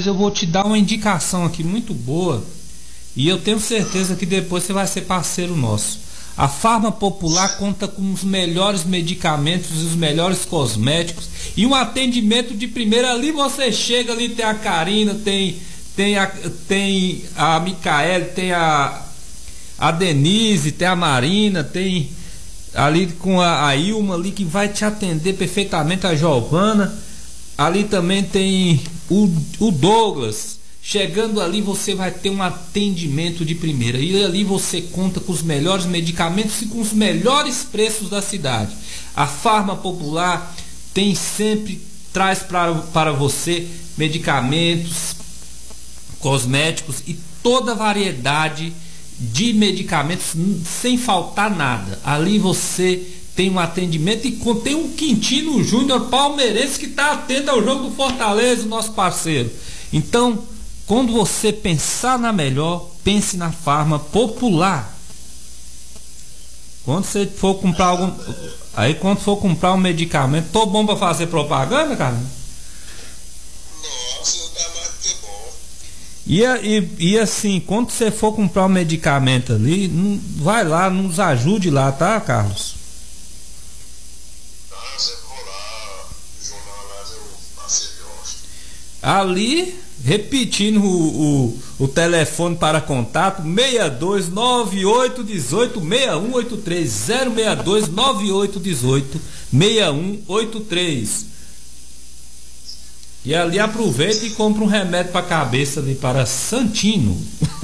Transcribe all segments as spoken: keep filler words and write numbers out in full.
Carlos, eu vou te dar uma indicação aqui muito boa e eu tenho certeza que depois você vai ser parceiro nosso. A Farma Popular conta com os melhores medicamentos e os melhores cosméticos e um atendimento de primeira. Ali você chega, ali tem a Karina, tem, tem, a, tem a Micaele, tem a, a Denise, tem a Marina, tem ali com a, a Ilma ali que vai te atender perfeitamente, a Giovana. Ali também tem o, o Douglas. Chegando ali você vai ter um atendimento de primeira. E ali você conta com os melhores medicamentos e com os melhores preços da cidade. A Farma Popular tem sempre, traz para, para você medicamentos, cosméticos e toda variedade de medicamentos sem faltar nada. Ali você tem um atendimento e tem um Quintino Júnior palmeirense que está atento ao jogo do Fortaleza, nosso parceiro. Então, quando você pensar na melhor, pense na Farma Popular. Quando você for comprar algum, aí quando for comprar um medicamento, tô bom para fazer propaganda, cara? Nossa, tá mais do que bom. E, e, e assim, quando você for comprar um medicamento ali, não, vai lá, nos ajude lá, tá, Carlos? Ah, sempre vou lá, jornal lá, eu passei de hoje. Ali, repetindo o, o, o telefone para contato, seis dois nove oito um oito seis um oito três, zero seis dois nove oito um oito seis um oito três. E ali aproveita e compra um remédio para a cabeça ali para Santino.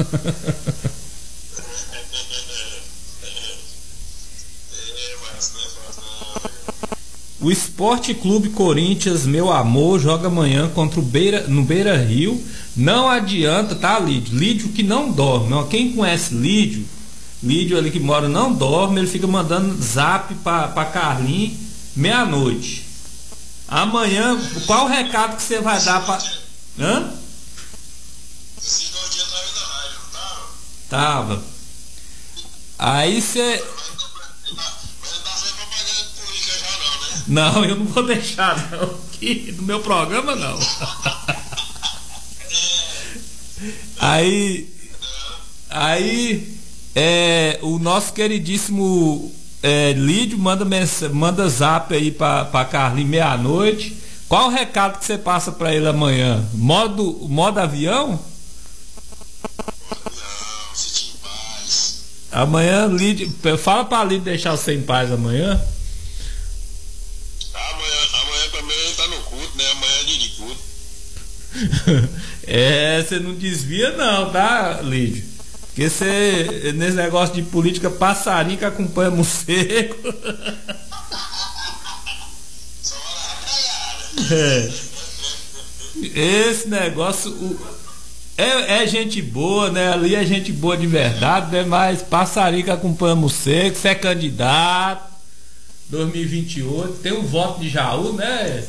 O Esporte Clube Corinthians, meu amor, joga amanhã contra o Beira, no Beira Rio. Não adianta, tá, Lídio? Lídio que não dorme. Ó, quem conhece Lídio, Lídio ali que mora não dorme, ele fica mandando zap pra, pra Carlinhos meia-noite. Amanhã, qual o recado que você vai dar pra. Hã? Esses dois dias tava na rádio, não tava? Tava. Aí você. Não, eu não vou deixar não. Aqui no meu programa não. Aí, aí é, o nosso queridíssimo é, Lídio manda, manda zap aí pra, pra Carlinhos meia-noite. Qual o recado que você passa pra ele amanhã? Modo, modo avião? Não, senti em paz. Amanhã, Lídio, fala pra Lídio deixar você em paz amanhã. Tá no culto, né? Amanhã é dia de culto. É, você não desvia não, tá, Lídio? Porque você, nesse negócio de política, passarinho que acompanha morcego. Só uma cagada. É. Esse negócio o, é, é gente boa, né? Ali é gente boa de verdade, né? Mas passarinho que acompanha morcego, você é candidato dois mil e vinte e oito, tem um voto de Jaú, né?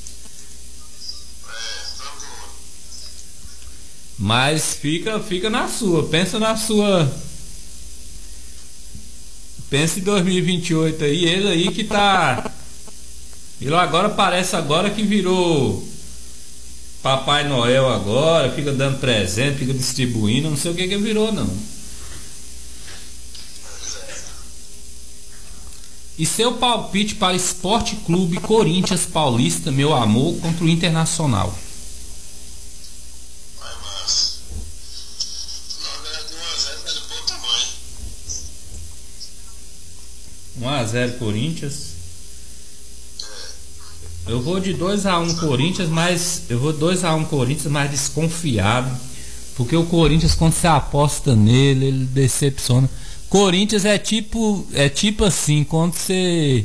Mas fica, fica na sua, pensa na sua. Pensa em dois mil e vinte e oito aí, ele aí que tá. Ele agora parece agora que virou Papai Noel agora, fica dando presente, fica distribuindo, não sei o que que virou não. E seu palpite para Esporte Clube Corinthians Paulista, meu amor, contra o Internacional? um a zero Corinthians. Eu vou de dois a um Corinthians, mas eu vou dois a um Corinthians, mais desconfiado, porque o Corinthians, quando você aposta nele, ele decepciona. Corinthians é tipo, é tipo assim, quando você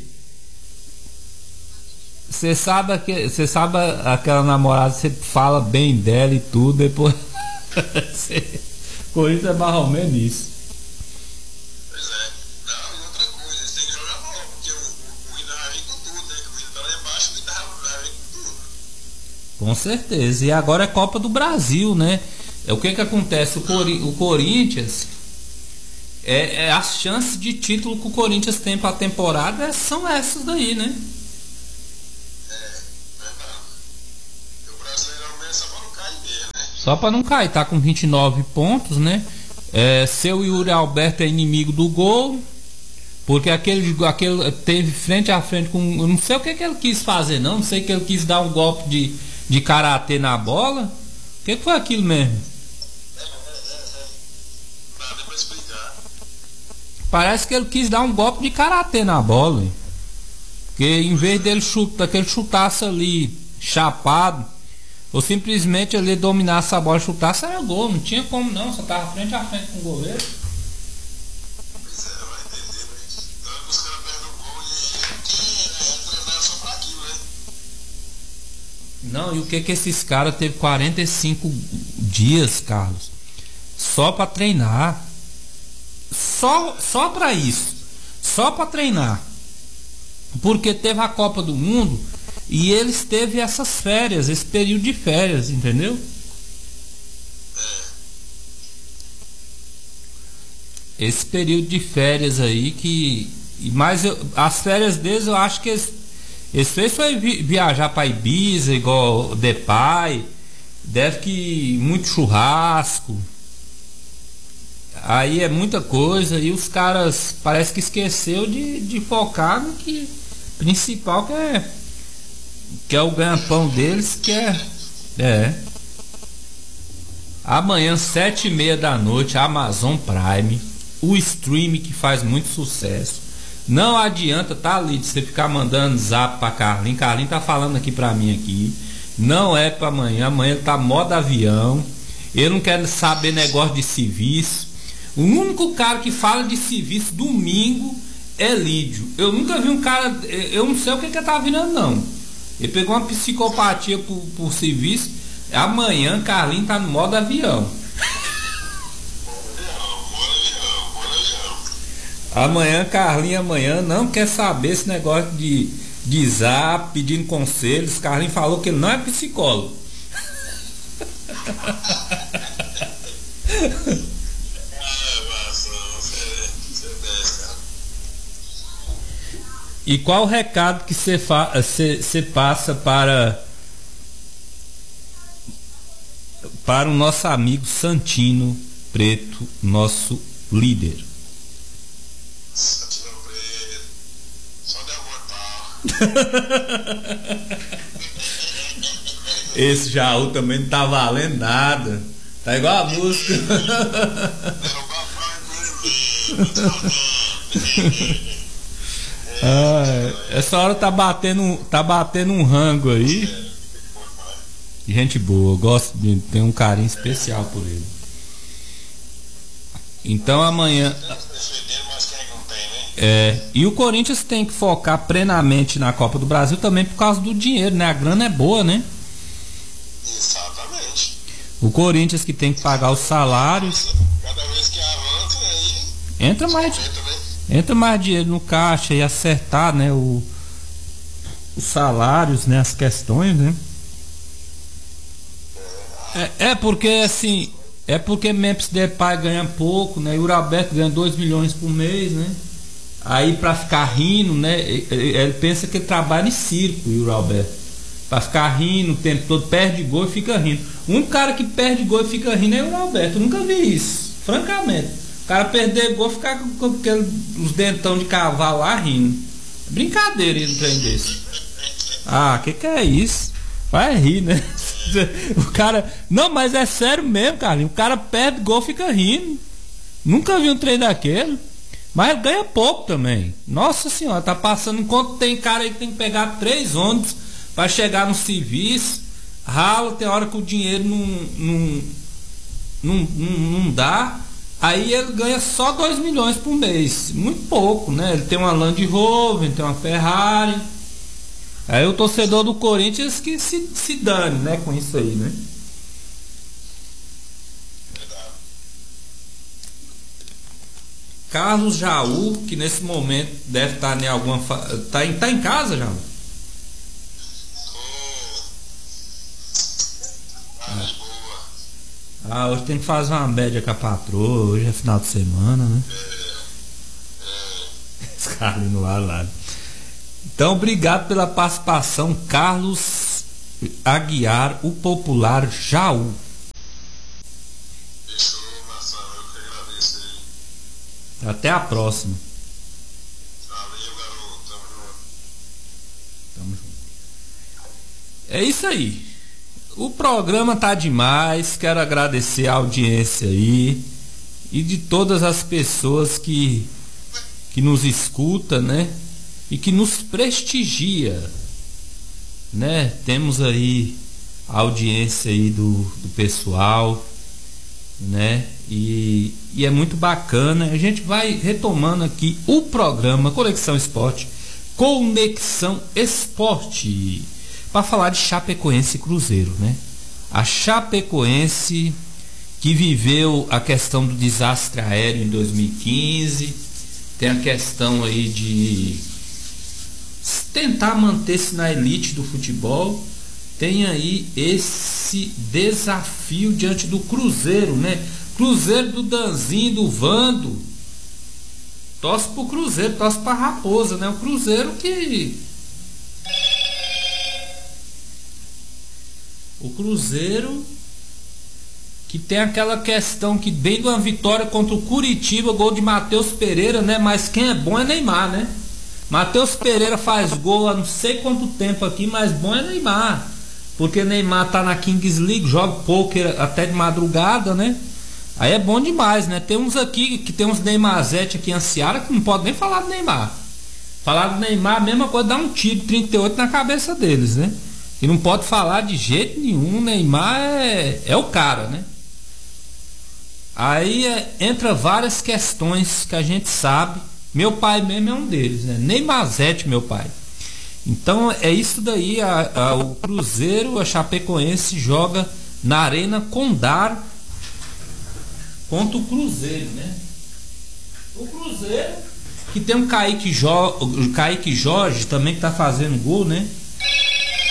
você sabe que você sabe aquela namorada, você fala bem dela e tudo, depois você, Corinthians é mais ou menos isso. Pois é. Não, e outra coisa, eles têm que jogar bola, porque o, o, o Inter vai vir com tudo, né? Que o Inter tá lá embaixo, o Inter vai vir com tudo. Com certeza. E agora é Copa do Brasil, né? É o que que acontece? O, Cori o Corinthians é, é as chances de título que o Corinthians tem para a temporada são essas daí, né? É, verdade. E o brasileiro mesmo só para não cair dele, né? Só para não cair, tá com vinte e nove pontos, né? É, seu Yuri Alberto é inimigo do gol, porque aquele, aquele teve frente a frente com. Eu não sei o que, que ele quis fazer, não. Não sei que ele quis dar um golpe de, de karatê na bola. O que, que foi aquilo mesmo? Nada pra explicar. Parece que ele quis dar um golpe de karatê na bola. Hein? Porque em vez dele chutar, que ele chutasse ali chapado, ou simplesmente ele dominasse a bola e chutasse, era gol. Não tinha como não, só tava frente a frente com o goleiro. Pois é, vai entender, né? Então os caras perdem o gol e aí é porque é treinar só pra aquilo, né? Não, e o que que esses caras teve quarenta e cinco dias, Carlos, só pra treinar. Só, só pra isso. Só pra treinar. Porque teve a Copa do Mundo e eles teve essas férias, esse período de férias, entendeu? Esse período de férias aí que. Mas eu, as férias deles eu acho que eles, eles fez foi vi, viajar para Ibiza, igual o Depay. Deve que muito churrasco. Aí é muita coisa e os caras parece que esqueceu de, de focar no que principal que é que é o ganha-pão deles, que é é amanhã sete e meia da noite, Amazon Prime, o stream que faz muito sucesso. Não adianta, tá ali, de você ficar mandando zap pra Carlinhos. Carlinhos tá falando aqui pra mim aqui, não é pra amanhã. Amanhã tá modo avião. Eu não quero saber negócio de serviço. O único cara que fala de serviço domingo é Lídio. Eu nunca vi um cara. Eu não sei o que que ele tá virando, não. Ele pegou uma psicopatia por, por serviço. Amanhã Carlinhos tá no modo avião. Amanhã Carlinhos amanhã não quer saber esse negócio de, de zap, pedindo conselhos. Carlinhos falou que ele não é psicólogo. E qual o recado que você passa para para o nosso amigo Santino Preto, nosso líder? Santino Preto, só derrotar. Esse Jaú também não tá valendo nada. Tá igual a música. Ah, essa hora tá batendo, tá batendo um rango aí. Gente boa, eu gosto de ter um carinho especial por ele. Então amanhã. É, e o Corinthians tem que focar plenamente na Copa do Brasil também por causa do dinheiro, né? A grana é boa, né? Exatamente. O Corinthians que tem que pagar os salários. Cada vez que avança aí. Entra mais. Entra mais dinheiro no caixa e acertar, né, o, os salários, né, as questões, né? É, é porque assim, é porque Memphis Depay ganha pouco, né? E o Roberto ganha dois milhões por mês, né? Aí pra ficar rindo, né? Ele, ele pensa que ele trabalha em circo, e o Roberto. Pra ficar rindo o tempo todo, perde gol e fica rindo. O único cara que perde gol e fica rindo é o Roberto. Eu nunca vi isso, francamente. O cara perder gol, ficar com, com aquele, os dentão de cavalo lá rindo. Brincadeira ir no trem desse. Ah, que que é isso? Vai rir, né? O cara. Não, mas é sério mesmo, cara. O cara perde gol, fica rindo. Nunca vi um trem daquele. Mas ganha pouco também. Nossa senhora, tá passando. Enquanto tem cara aí que tem que pegar três ônibus pra chegar no serviço. Rala, tem hora que o dinheiro não, não, não, não, não dá. Aí ele ganha só dois milhões por mês. Muito pouco, né? Ele tem uma Land Rover, tem uma Ferrari. Aí o torcedor do Corinthians que se, se dane, né? Com isso aí, né? Carlos Jaú, que nesse momento deve estar em alguma. Fa... Tá, em, tá em casa, Jaú? Ah, hoje tem que fazer uma média com a patroa, hoje é final de semana, né? Esse cara ali no lado, lado. Então, obrigado pela participação, Carlos Aguiar, o popular Jaú. Até a próxima. Valeu, garoto. Tamo junto. Tamo junto. É isso aí. O programa tá demais. Quero agradecer a audiência aí e de todas as pessoas que que nos escuta, né? E que nos prestigia, né? Temos aí a audiência aí do, do pessoal, né? E, e é muito bacana. A gente vai retomando aqui o programa Conexão Esporte, Conexão Esporte, para falar de Chapecoense e Cruzeiro, né? A Chapecoense que viveu a questão do desastre aéreo em dois mil e quinze, tem a questão aí de tentar manter-se na elite do futebol, tem aí esse desafio diante do Cruzeiro, né? Cruzeiro do Danzinho, do Vando, torce pro Cruzeiro, torce pra Raposa, né? O Cruzeiro que o Cruzeiro que tem aquela questão que vem de uma vitória contra o Curitiba, gol de Matheus Pereira, né? Mas quem é bom é Neymar, né? Matheus Pereira faz gol há não sei quanto tempo aqui, mas bom é Neymar, porque Neymar tá na Kings League, joga poker até de madrugada, né? Aí é bom demais, né? Tem uns aqui que tem uns Neymarzete aqui em Seara que não pode nem falar do Neymar. Falar do Neymar, a mesma coisa, dá um tiro trinta e oito na cabeça deles, né? E não pode falar de jeito nenhum. Neymar é, é o cara, né? Aí é, entra várias questões que a gente sabe. Meu pai mesmo é um deles, né? Neymarzete, meu pai. Então é isso daí. A, a, o Cruzeiro, a Chapecoense joga na Arena Condar contra o Cruzeiro, né? O Cruzeiro que tem um Kaique, jo, o Kaique Jorge também que tá fazendo gol, né?